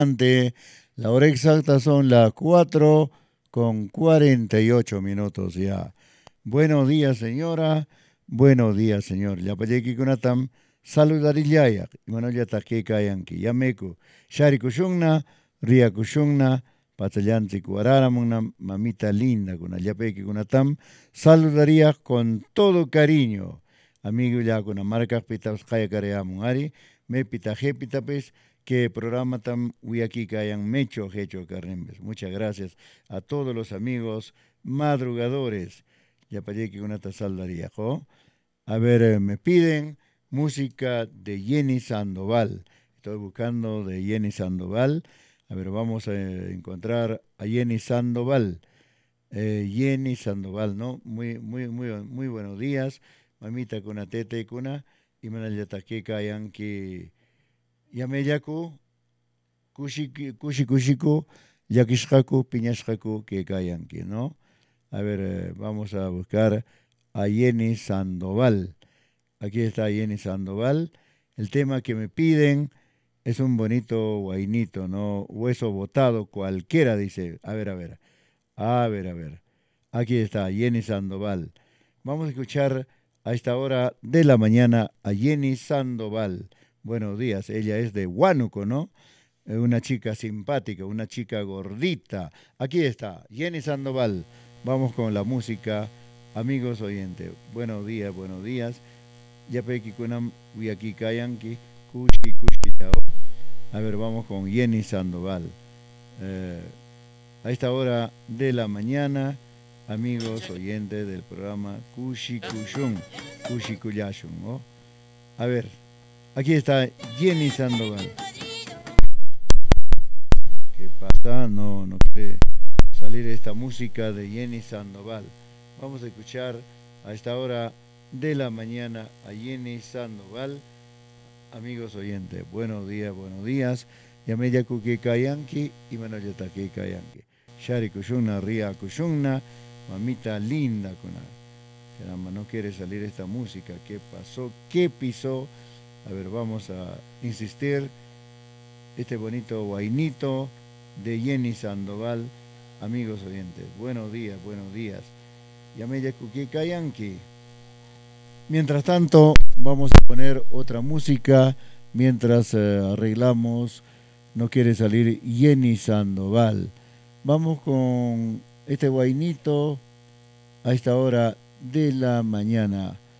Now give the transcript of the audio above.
La hora exacta son las 4:48 ya. Buenos días, señora. Buenos días, señor. Ya payeki kunatam saludarillayak. Imanolya take kayanki. Yameku. Shari kushungna, ria kushungna, patallanti kuararamuna, mamita linda, kuna yapeki kunatam. Saludaría con todo cariño. Amigo ya kuna marcas pitas kaya kareamun ari. Me pita pitapes que programa tan aquí que hayan mecho hecho carrimbes. Muchas gracias a todos los amigos madrugadores. Ya para que una tasaldaría, ¿jo? A ver, me piden música de Jenny Sandoval. Estoy buscando de Jenny Sandoval. A ver, vamos a encontrar a Jenny Sandoval. Jenny Sandoval, ¿no? Muy buenos días. Mamita kuna tete kuna. Y manayatake kayan que Yameyaku, kushiku, yakishkaku, piñashkaku, que kayanki, ¿no? A ver, vamos a buscar a Jenny Sandoval. Aquí está Jenny Sandoval. El tema que me piden es un bonito guainito, ¿no? Hueso botado, cualquiera, dice. A ver, a ver. A ver, a ver. Aquí está Jenny Sandoval. Vamos a escuchar a esta hora de la mañana a Jenny Sandoval. Buenos días, ella es de Huánuco, ¿no? Una chica simpática, una chica gordita. Aquí está, Jenny Sandoval. Vamos con la música, amigos oyentes. Buenos días, buenos días. Yapeki kunam wiaki kayanki, kushi yao. A ver, vamos con Jenny Sandoval. Eh, a esta hora de la mañana, amigos oyentes del programa Kushi Kuyashun, ¿no? A ver, aquí está Jenny Sandoval. ¿Qué pasa? No quiere salir esta música de Jenny Sandoval. Vamos a escuchar a esta hora de la mañana a Jenny Sandoval. Amigos oyentes, buenos días, buenos días. Yameya Kuki Kayanki y Manoyatake Kayanki. Shari Kushuna, Ria Kushuna, mamita linda con caramba, no quiere salir esta música. ¿Qué pasó? ¿Qué pisó? A ver, vamos a insistir. Este bonito guainito de Jenny Sandoval. Amigos oyentes, buenos días, buenos días. Yameya Kuki Kayanki. Mientras tanto, vamos a poner otra música mientras arreglamos. No quiere salir Jenny Sandoval. Vamos con este guainito a esta hora de la mañana.